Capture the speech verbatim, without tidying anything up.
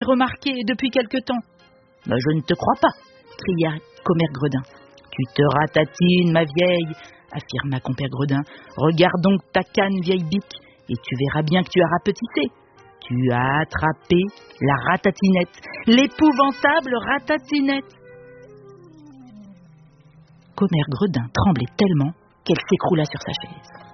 remarqué depuis quelque temps. Ben, je ne te crois pas, cria Commère Gredin. Tu te ratatines, ma vieille, affirma Compère Gredin. Regarde donc ta canne, vieille bique, et tu verras bien que tu as rapetissé. Tu as attrapé la ratatinette, l'épouvantable ratatinette. Commère Gredin tremblait tellement qu'elle s'écroula sur sa chaise.